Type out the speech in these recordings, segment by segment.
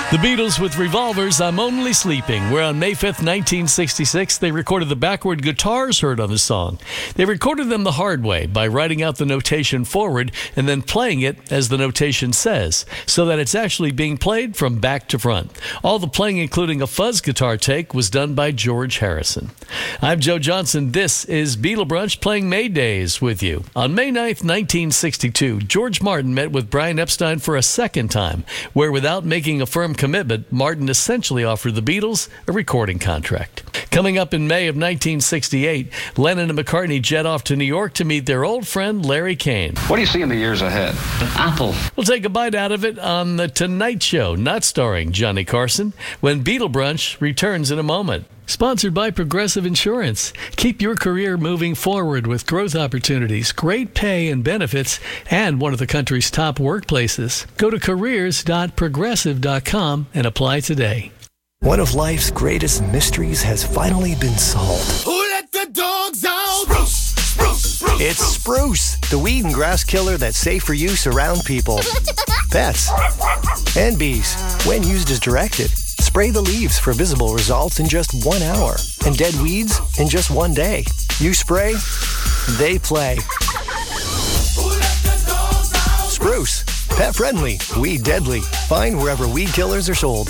The Beatles with Revolvers, I'm Only Sleeping, where on May 5th, 1966, they recorded the backward guitars heard on the song. They recorded them the hard way by writing out the notation forward and then playing it as the notation says, so that it's actually being played from back to front. All the playing, including a fuzz guitar take, was done by George Harrison. I'm Joe Johnson. This is Beatle Brunch, playing May Days with you. On May 9th, 1962, George Martin met with Brian Epstein for a second time, where without making a firm commitment, Martin essentially offered the Beatles a recording contract. Coming up in May of 1968, Lennon and McCartney jet off to New York to meet their old friend Larry Kane. What do you see in the years ahead? Apple. We'll take a bite out of it on The Tonight Show, not starring Johnny Carson, when Beatle Brunch returns in a moment. Sponsored by Progressive Insurance. Keep your career moving forward with growth opportunities, great pay and benefits, and one of the country's top workplaces. Go to careers.progressive.com and apply today. One of life's greatest mysteries has finally been solved. Who let the dogs out? Spruce, spruce, spruce. It's Spruce, the weed and grass killer that's safe for use around people, pets, and bees when used as directed. Spray the leaves for visible results in just 1 hour and dead weeds in just 1 day. You spray, they play. Spruce, pet friendly, weed deadly. Find wherever weed killers are sold.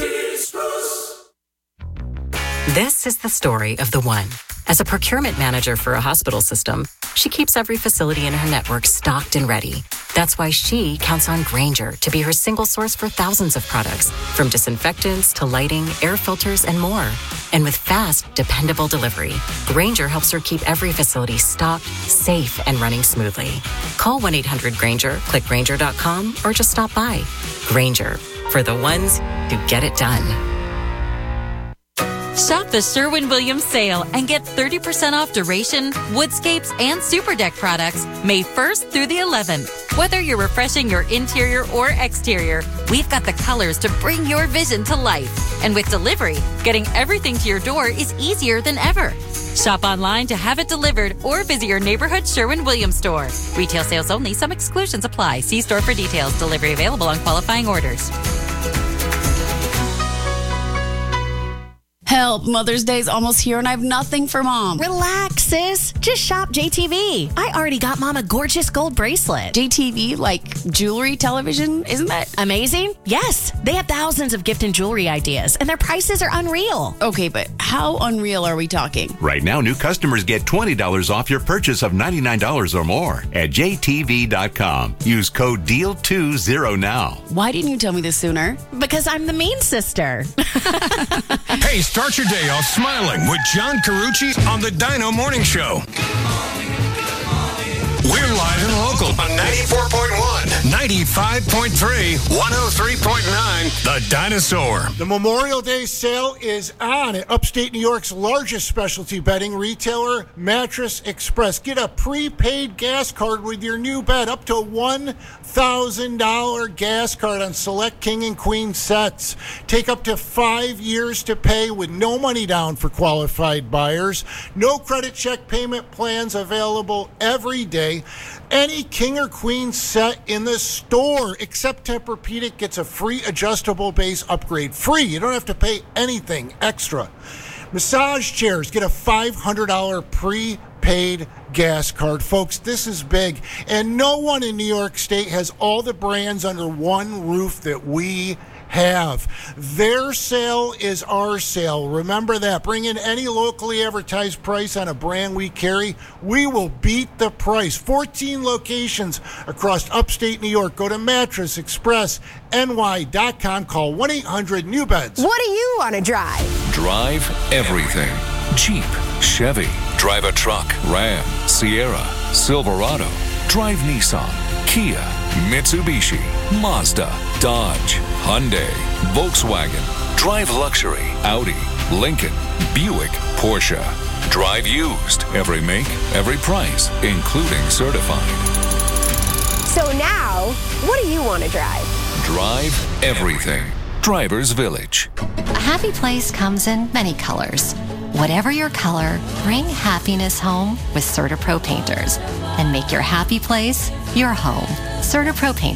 This is the story of the one. As a procurement manager for a hospital system, she keeps every facility in her network stocked and ready. That's why she counts on Grainger to be her single source for thousands of products, from disinfectants to lighting, air filters, and more. And with fast, dependable delivery, Grainger helps her keep every facility stocked, safe, and running smoothly. Call 1-800-GRAINGER, click Grainger.com, or just stop by. Grainger, for the ones who get it done. Shop the Sherwin-Williams sale and get 30% off Duration, Woodscapes, and Super Deck products May 1st through the 11th. Whether you're refreshing your interior or exterior, we've got the colors to bring your vision to life. And with delivery, getting everything to your door is easier than ever. Shop online to have it delivered or visit your neighborhood Sherwin-Williams store. Retail sales only. Some exclusions apply. See store for details. Delivery available on qualifying orders. Help, Mother's Day's almost here and I have nothing for Mom. Relax, sis. Just shop JTV. I already got Mom a gorgeous gold bracelet. JTV, like jewelry, television, isn't that amazing? Yes. They have thousands of gift and jewelry ideas, and their prices are unreal. Okay, but how unreal are we talking? Right now, new customers get $20 off your purchase of $99 or more at JTV.com. Use code DEAL20 now. Why didn't you tell me this sooner? Because I'm the mean sister. Hey, start your day off smiling with John Carucci on the Dino Morning Show. We're live and local on 94.1, 95.3, 103.9, The Dinosaur. The Memorial Day sale is on at upstate New York's largest specialty bedding retailer, Mattress Express. Get a prepaid gas card with your new bed, up to $1,000 gas card on select king and queen sets. Take up to 5 years to pay with no money down for qualified buyers. No credit check payment plans available every day. Any king or queen set in the store except Tempur-Pedic gets a free adjustable base upgrade. Free. You don't have to pay anything extra. Massage chairs get a $500 prepaid gas card. Folks, this is big. And no one in New York State has all the brands under one roof that we have. Their sale is our sale. Remember that. Bring in any locally advertised price on a brand we carry. We will beat the price. 14 locations across upstate New York. Go to mattressexpressny.com. Call 1-800-NEW-BEDS. What do you want to drive? Drive everything. Jeep, Chevy. Drive a truck. Ram, Sierra, Silverado. Drive Nissan, Kia, Mitsubishi, Mazda, Dodge, Hyundai, Volkswagen. Drive luxury. Audi, Lincoln, Buick, Porsche. Drive used. Every make, every price, including certified. So now, what do you want to drive? Drive everything. Drivers Village. A happy place comes in many colors. Whatever your color, bring happiness home with CertaPro painters and make your happy place your home. CertaPro painters.